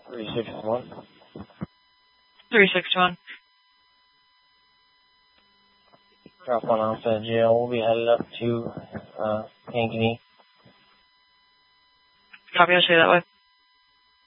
361. 361. Drop one off the jail. We'll be headed up to Ankeny. Copy, I'll show you that way.